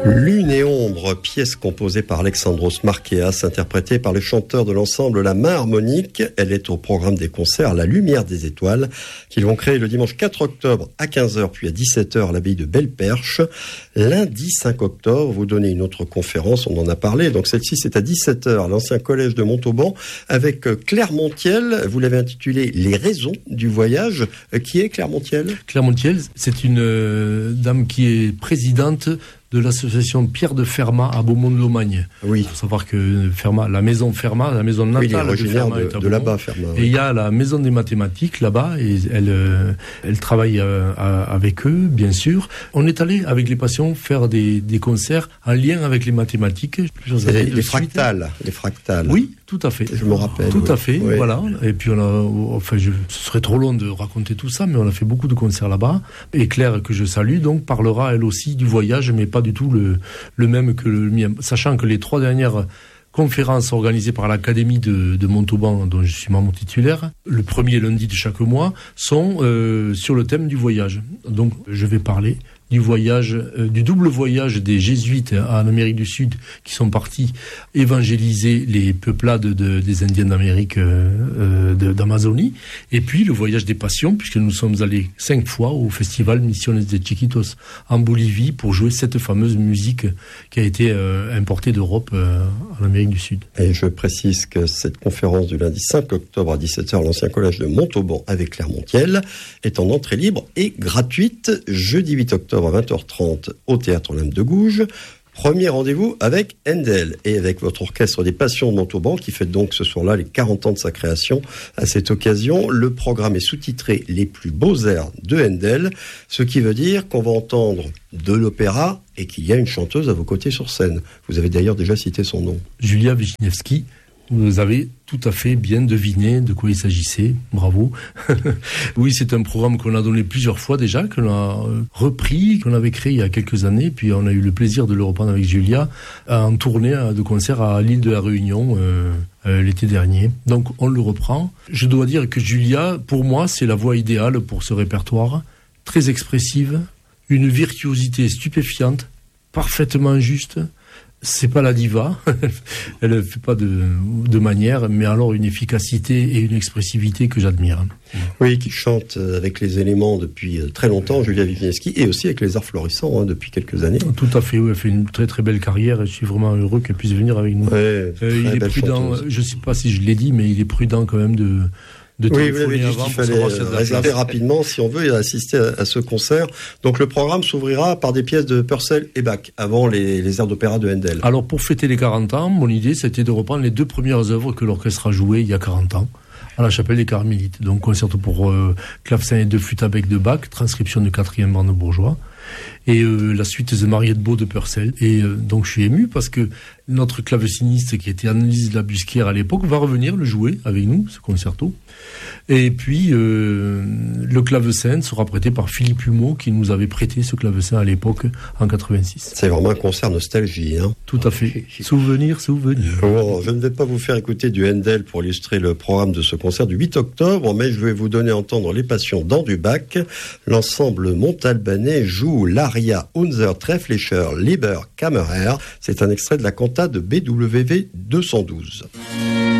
Lune et ombre, pièce composée par Alexandros Markéas, interprétée par les chanteurs de l'ensemble La Main Harmonique. Elle est au programme des concerts La Lumière des Étoiles, qu'ils vont créer le dimanche 4 octobre à 15h, puis à 17h à l'abbaye de Belle-Perche. Lundi 5 octobre, vous donnez une autre conférence, on en a parlé, donc celle-ci c'est à 17h à l'ancien collège de Montauban, avec Claire Montiel. Vous l'avez intitulée Les raisons du voyage. Qui est Claire Montiel ? Claire Montiel, c'est une dame qui est présidente de l'association Pierre de Fermat à Beaumont-de-Lomagne. Oui. Il faut savoir que Fermat, la maison Fermat, la maison natale de Fermat est à de là-bas, Fermat. Et il y a la maison des mathématiques là-bas, et elle travaille avec eux, bien sûr. On est allé avec les patients faire des concerts en lien avec les mathématiques. Les fractales. Oui, tout à fait. Je me rappelle. Tout à fait, oui. Voilà. Et puis ce serait trop long de raconter tout ça, mais on a fait beaucoup de concerts là-bas. Et Claire, que je salue, donc, parlera elle aussi du voyage, mais pas du tout le même que le mien. Sachant que les 3 dernières conférences organisées par l'Académie de Montauban, dont je suis membre titulaire, le premier lundi de chaque mois, sont sur le thème du voyage. Donc, je vais parler du voyage, du double voyage des jésuites en Amérique du Sud qui sont partis évangéliser les peuplades des Indiens d'Amérique, d'Amazonie, et puis le voyage des passions, puisque nous sommes allés 5 fois au festival Misiones de Chiquitos en Bolivie pour jouer cette fameuse musique qui a été importée d'Europe en Amérique du Sud. Et je précise que cette conférence du lundi 5 octobre à 17h à l'ancien collège de Montauban avec Claire Montiel est en entrée libre et gratuite. Jeudi 8 octobre à 20h30 au Théâtre Olympe de Gouges. Premier rendez-vous avec Handel et avec votre orchestre des Passions de Montauban qui fête donc ce soir-là les 40 ans de sa création. À cette occasion, le programme est sous-titré « Les plus beaux airs de Handel », ce qui veut dire qu'on va entendre de l'opéra et qu'il y a une chanteuse à vos côtés sur scène. Vous avez d'ailleurs déjà cité son nom. Julia Wisniewski. Vous avez tout à fait bien deviné de quoi il s'agissait. Bravo. Oui, c'est un programme qu'on a donné plusieurs fois déjà, qu'on a repris, qu'on avait créé il y a quelques années. Puis on a eu le plaisir de le reprendre avec Julia en tournée de concert à l'île de la Réunion l'été dernier. Donc on le reprend. Je dois dire que Julia, pour moi, c'est la voix idéale pour ce répertoire. Très expressive, une virtuosité stupéfiante, parfaitement juste. C'est pas la diva, elle ne fait pas de manière, mais alors une efficacité et une expressivité que j'admire. Oui, qui chante avec les éléments depuis très longtemps, Julia Wisniewski, et aussi avec les arts florissants depuis quelques années. Tout à fait, oui, elle fait une très très belle carrière et je suis vraiment heureux qu'elle puisse venir avec nous. Ouais, il est prudent, chanteuse. Je ne sais pas si je l'ai dit, mais il est prudent quand même de oui, vous l'avez dit qu'il fallait réserver rapidement si on veut assister à ce concert. Donc le programme s'ouvrira par des pièces de Purcell et Bach, avant les airs d'opéra de Handel. Alors pour fêter les 40 ans, mon idée c'était de reprendre les 2 premières œuvres que l'orchestre a jouées il y a 40 ans, à la chapelle des Carmélites. Donc concerto pour clavecin et 2 flûtes à bec de Bach, transcription de 4e brandebourgeois, et la suite de Mariette Beau de Purcell. Et donc je suis ému parce que notre claveciniste qui était Annelise Labusquière à l'époque va revenir le jouer avec nous, ce concerto. Et puis le clavecin sera prêté par Philippe Humeau qui nous avait prêté ce clavecin à l'époque en 86. C'est vraiment un concert nostalgie, hein. Tout à fait. Souvenir. Bon, je ne vais pas vous faire écouter du Handel pour illustrer le programme de ce concert du 8 octobre, mais je vais vous donner à entendre les Passions dans du Bach. L'ensemble montalbanais joue l'aria Unser Trefflicher Lieber Kammerer. C'est un extrait de la cantate de BWV 212.